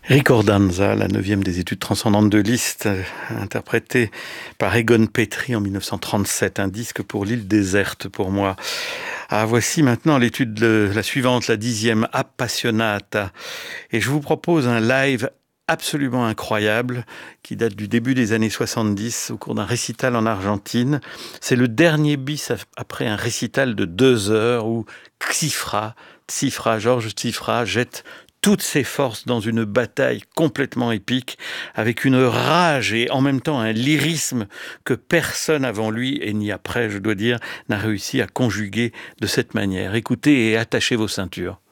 Ricordanza, la neuvième des études transcendantes de Liszt, interprétée par Egon Petri en 1937, un disque pour l'île déserte pour moi. Voici maintenant l'étude la suivante, la 10e, Appassionata. Et je vous propose un live absolument incroyable qui date du début des années 70 au cours d'un récital en Argentine. C'est le dernier bis après un récital de 2 heures où Georges Tsifra jette toutes ses forces dans une bataille complètement épique, avec une rage et en même temps un lyrisme que personne avant lui, et ni après, je dois dire, n'a réussi à conjuguer de cette manière. Écoutez et attachez vos ceintures.